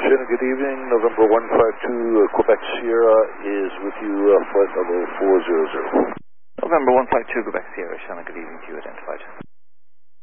Shannon, good evening. November 152, Quebec Sierra is with you, flight level 400. November 152, Quebec Sierra. Shannon, good evening to you. Identified.